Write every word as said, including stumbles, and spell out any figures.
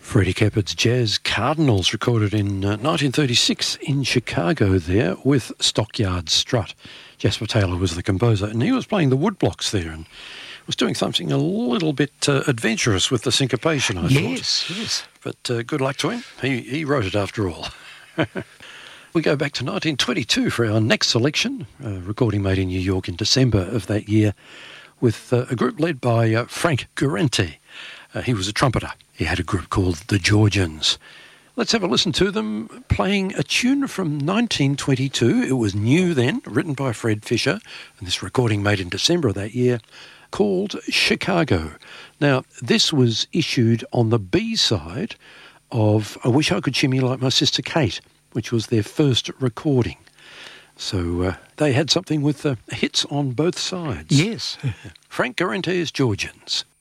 Freddie Keppard's Jazz Cardinals, recorded in uh, nineteen thirty-six in Chicago there with Stockyard Strut. Jasper Taylor was the composer, and he was playing the woodblocks there and was doing something a little bit uh, adventurous with the syncopation, I yes, thought. Yes, yes. But uh, good luck to him. He, he wrote it after all. We go back to nineteen twenty-two for our next selection, a recording made in New York in December of that year with uh, a group led by uh, Frank Guarente. Uh, he was a trumpeter. He had a group called the Georgians. Let's have a listen to them playing a tune from nineteen twenty-two. It was new then, written by Fred Fisher, and this recording made in December of that year, called Chicago. Now, this was issued on the B-side of I Wish I Could Shimmy Like My Sister Kate, which was their first recording. So uh, they had something with uh, hits on both sides. Yes. Frank Guarente's Georgians.